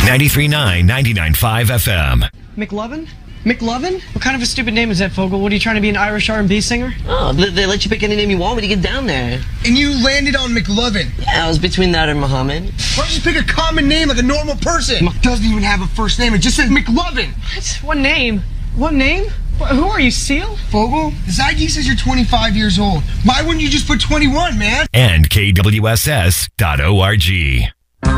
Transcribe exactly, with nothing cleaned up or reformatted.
ninety-three point nine, ninety-nine point five F M. McLovin? McLovin? What kind of a stupid name is that, Fogel? What, are you trying to be an Irish R and B singer? Oh, they, they let you pick any name you want when you get down there. And you landed on McLovin? Yeah, I was between that and Muhammad. Why don't you pick a common name like a normal person? It doesn't even have a first name. It just says McLovin. What? What name? What name? What, who are you, Seal? Fogel, this I D says you're twenty-five years old. Why wouldn't you just put twenty-one, man? And K W S S dot org.